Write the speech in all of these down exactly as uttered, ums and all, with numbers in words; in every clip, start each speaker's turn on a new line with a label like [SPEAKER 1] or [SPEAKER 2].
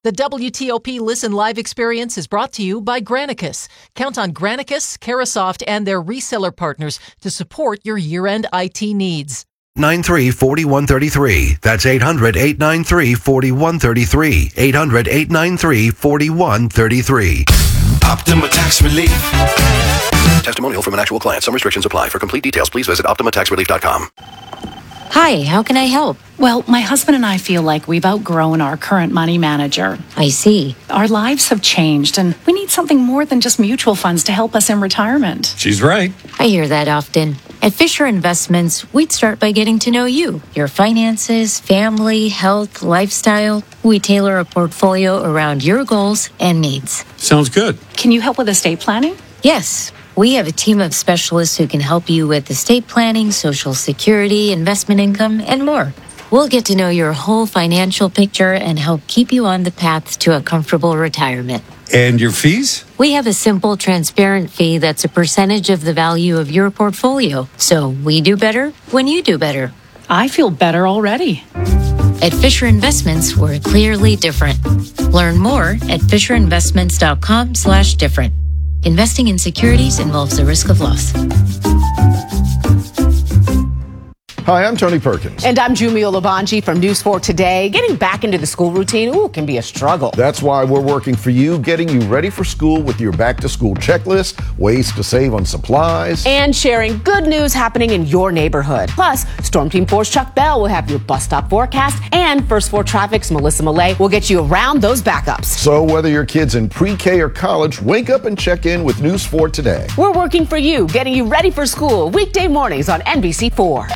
[SPEAKER 1] The W T O P Listen Live experience is brought to you by Granicus. Count on Granicus, Carasoft, and their reseller partners to support your year-end I T needs.
[SPEAKER 2] nine three four one three three. That's eight hundred, eight nine three, four one three three. eight hundred, eight nine three, four one three three.
[SPEAKER 3] Optima Tax Relief.
[SPEAKER 2] Testimonial from an actual client. Some restrictions apply. For complete details, please visit optima tax relief dot com.
[SPEAKER 4] Hi, how can I help?
[SPEAKER 5] Well, my husband and I feel like we've outgrown our current money manager.
[SPEAKER 4] I see.
[SPEAKER 5] Our lives have changed, and we need something more than just mutual funds to help us in retirement.
[SPEAKER 6] She's right.
[SPEAKER 4] I hear that often. At Fisher Investments, we'd start by getting to know you, your finances, family, health, lifestyle. We tailor a portfolio around your goals and needs.
[SPEAKER 6] Sounds good.
[SPEAKER 5] Can you help with estate planning?
[SPEAKER 4] Yes. We have a team of specialists who can help you with estate planning, Social Security, investment income, and more. We'll get to know your whole financial picture and help keep you on the path to a comfortable retirement.
[SPEAKER 6] And your fees?
[SPEAKER 4] We have a simple, transparent fee that's a percentage of the value of your portfolio. So we do better when you do better.
[SPEAKER 5] I feel better already.
[SPEAKER 4] At Fisher Investments, we're clearly different. Learn more at fisher investments dot com slash different. Investing in securities involves the risk of loss.
[SPEAKER 7] Hi, I'm Tony Perkins.
[SPEAKER 8] And I'm Jumio Labanji from News four Today. Getting back into the school routine, ooh, can be a struggle.
[SPEAKER 7] That's why we're working for you, getting you ready for school with your back-to-school checklist, ways to save on supplies.
[SPEAKER 8] And sharing good news happening in your neighborhood. Plus, Storm Team four's Chuck Bell will have your bus stop forecast, and First four Traffic's Melissa Millay will get you around those backups.
[SPEAKER 7] So whether your kid's in pre-K or college, wake up and check in with News four Today.
[SPEAKER 8] We're working for you, getting you ready for school, weekday mornings on N B C four.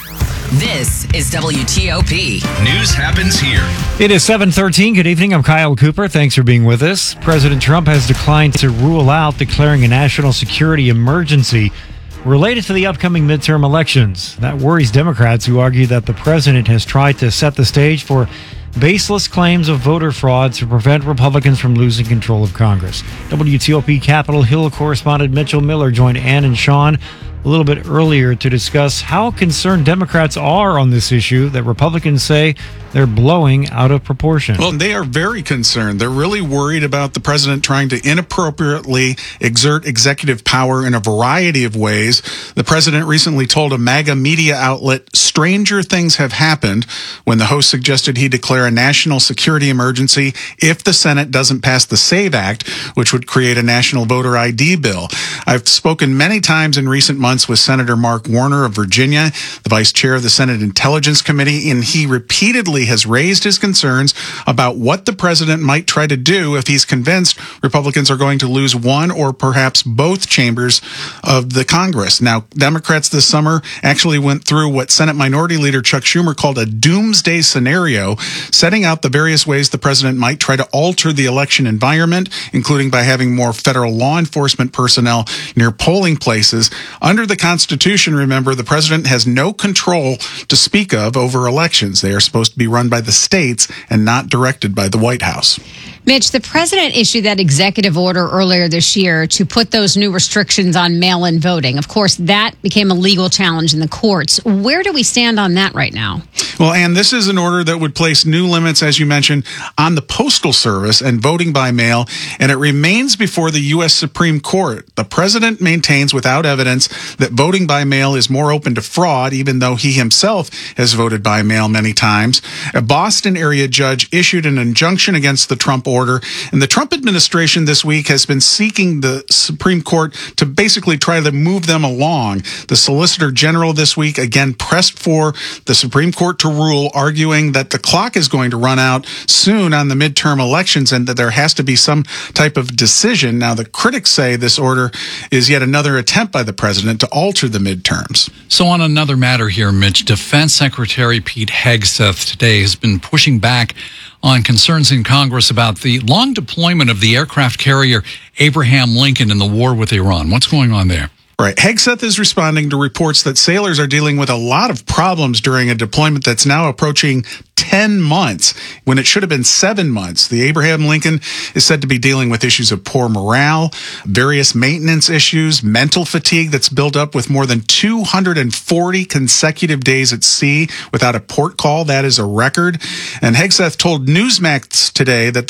[SPEAKER 9] This is W T O P.
[SPEAKER 3] News happens here.
[SPEAKER 10] It is seven thirteen. Good evening. I'm Kyle Cooper. Thanks for being with us. President Trump has declined to rule out declaring a national security emergency related to the upcoming midterm elections. That worries Democrats who argue that the president has tried to set the stage for baseless claims of voter fraud to prevent Republicans from losing control of Congress. W T O P Capitol Hill correspondent Mitchell Miller joined Ann and Sean a little bit earlier to discuss how concerned Democrats are on this issue that Republicans say they're blowing out of proportion.
[SPEAKER 11] Well, they are very concerned. They're really worried about the president trying to inappropriately exert executive power in a variety of ways. The president recently told a MAGA media outlet, stranger things have happened, when the host suggested he declare a national security emergency if the Senate doesn't pass the SAVE Act, which would create a national voter I D bill. I've spoken many times in recent months with Senator Mark Warner of Virginia, the vice chair of the Senate Intelligence Committee, and he repeatedly has raised his concerns about what the president might try to do if he's convinced Republicans are going to lose one or perhaps both chambers of the Congress. Now, Democrats this summer actually went through what Senate Minority Leader Chuck Schumer called a doomsday scenario, setting out the various ways the president might try to alter the election environment, including by having more federal law enforcement personnel near polling places. Under the Constitution, remember, the president has no control to speak of over elections. They are supposed to be run by the states and not directed by the White House.
[SPEAKER 12] Mitch, the president issued that executive order earlier this year to put those new restrictions on mail-in voting. Of course, that became a legal challenge in the courts. Where do we stand on that right now?
[SPEAKER 11] Well, Ann, this is an order that would place new limits, as you mentioned, on the Postal Service and voting by mail, and it remains before the U S Supreme Court. The president maintains without evidence that voting by mail is more open to fraud, even though he himself has voted by mail many times. A Boston area judge issued an injunction against the Trump order, and the Trump administration this week has been seeking the Supreme Court to basically try to move them along. The Solicitor General this week again pressed for the Supreme Court to rule, arguing that the clock is going to run out soon on the midterm elections and that there has to be some type of decision. Now, the critics say this order is yet another attempt by the president to alter the midterms.
[SPEAKER 13] So on another matter here, Mitch, Defense Secretary Pete Hegseth today has been pushing back on concerns in Congress about the long deployment of the aircraft carrier Abraham Lincoln in the war with Iran. What's going on there?
[SPEAKER 11] Right. Hegseth is responding to reports that sailors are dealing with a lot of problems during a deployment that's now approaching ten months when it should have been seven months. The Abraham Lincoln is said to be dealing with issues of poor morale, various maintenance issues, mental fatigue that's built up with more than two hundred forty consecutive days at sea without a port call. That is a record. And Hegseth told Newsmax today that